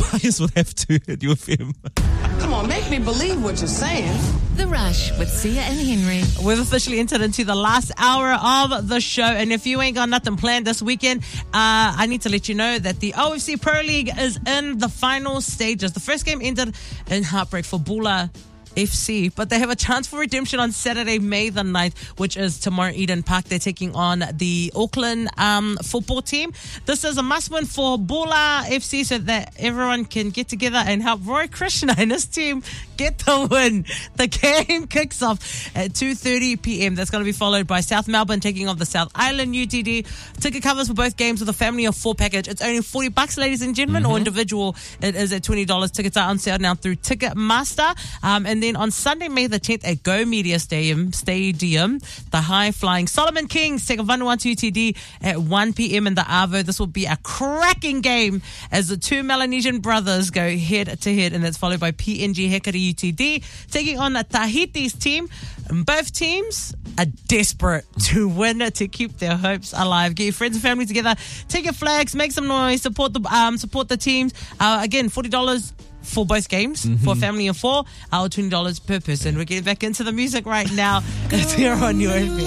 Flyers will have to at UFM. Come on, make me believe what you're saying. The Rush with Sia and Henry. We've officially entered into the last hour of the show, and if you ain't got nothing planned this weekend, I need to let you know that the OFC Pro League is in the final stages. The first game ended in heartbreak for Bula FC, but they have a chance for redemption on Saturday, May the 9th, which is tomorrow, Eden Park. They're taking on the Auckland football team. This is a must-win for Bula FC so that everyone can get together and help Roy Krishna and his team get the win. The game kicks off at 2:30 p.m. That's going to be followed by South Melbourne taking on the South Island UTD. Ticket covers for both games with a family of 4 package. It's only $40, ladies and gentlemen, or individual. It is at $20. Tickets are on sale now through Ticketmaster. And then on Sunday, May the 10th at Go Media Stadium, the high-flying Solomon Kings take on Vanuatu UTD at 1 p.m. in the Arvo. This will be a cracking game as the two Melanesian brothers go head-to-head, and that's followed by PNG Hekari UTD taking on Tahiti's team. And both teams are desperate to win to keep their hopes alive. Get your friends and family together, take your flags, make some noise, support the teams. Again, $40 for both games for a family of 4, $20 per person. We're getting back into the music right now. It's here on UFM.